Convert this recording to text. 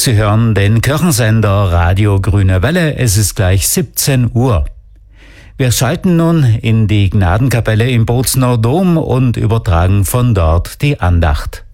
Sie hören den Kirchensender Radio Grüne Welle. Es ist gleich 17 Uhr. Wir schalten nun in die Gnadenkapelle im Bozner Dom und übertragen von dort die Andacht.